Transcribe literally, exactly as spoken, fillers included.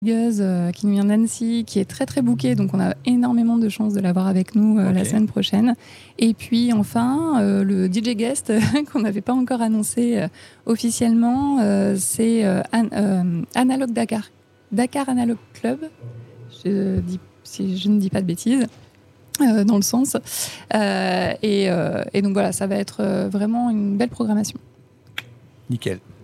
Guz, euh, qui nous vient d'Annecy, qui est très très booké, donc on a énormément de chance de l'avoir avec nous euh, okay. la semaine prochaine. Et puis enfin, euh, le D J guest qu'on n'avait pas encore annoncé euh, officiellement, euh, c'est euh, An- euh, Analog Dakar, Dakar Analog Club, je, dis, si je ne dis pas de bêtises. Euh, dans le sens. Euh, et, euh, et donc voilà, ça va être euh, vraiment une belle programmation. Nickel.